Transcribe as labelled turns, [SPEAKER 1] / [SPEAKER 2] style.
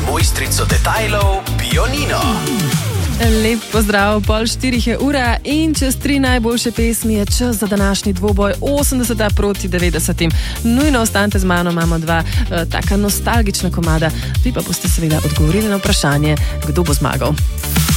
[SPEAKER 1] mojstrico detajlov Pionino.
[SPEAKER 2] Lep pozdrav, 3:30 je ura in čez 3 najboljše pesmi je čas za današnji dvoboj 80 proti 90. Nujno ostanite z mano, imamo dva taka nostalgična komada. Vi pa boste seveda odgovorili na vprašanje, kdo bo zmagal.